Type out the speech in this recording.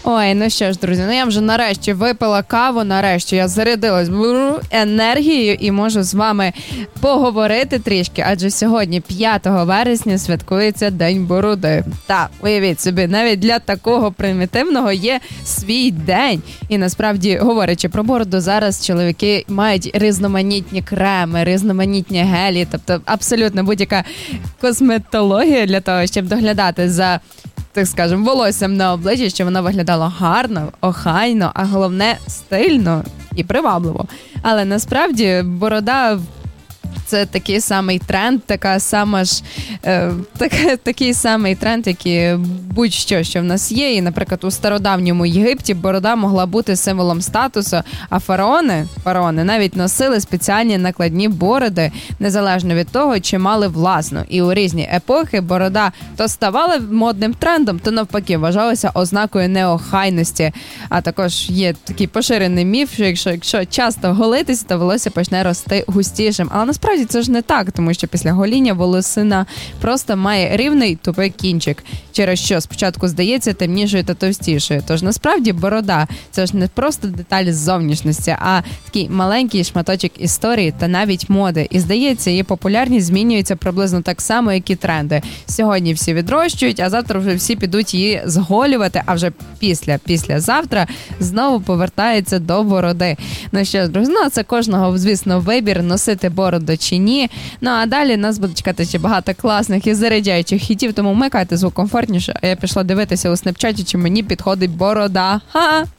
Ой, ну що ж, друзі, я вже нарешті випила каву, нарешті я зарядилась енергією і можу з вами поговорити трішки, адже сьогодні, 5 вересня, святкується День Бороди. Та, уявіть собі, навіть для такого примітивного є свій день. І насправді, говорячи про бороду, зараз чоловіки мають різноманітні креми, різноманітні гелі, тобто абсолютно будь-яка косметологія для того, щоб доглядати за, так скажемо, волоссям на обличчі, щоб воно виглядало гарно, охайно, а головне стильно і привабливо. Але насправді борода – це такий самий тренд, такий самий тренд, як і будь-що, що в нас є. І, наприклад, у стародавньому Єгипті борода могла бути символом статусу, а фараони навіть носили спеціальні накладні бороди, незалежно від того, чи мали власну. І у різні епохи борода то ставала модним трендом, то навпаки вважалася ознакою неохайності. А також є такий поширений міф, що якщо часто голитися, то волосся почне рости густішим. Але насправді це ж не так, тому що після гоління волосина просто має рівний тупий кінчик, через що спочатку здається темнішою та товстішою. Тож насправді борода – це ж не просто деталь зовнішності, а такий маленький шматочок історії та навіть моди. І здається, її популярність змінюється приблизно так само, як і тренди. Сьогодні всі відрощують, а завтра вже всі підуть її зголювати, а вже післязавтра знову повертається до бороди. Ну що, друзі, це кожного, звісно, вибір, носити бороду чи ні. Ну а далі нас буде чекати ще багато класних і заряджаючих хітів, тому вмикайте звук комфортніше, а я пішла дивитися у Снепчаті, чи мені підходить борода. Ха!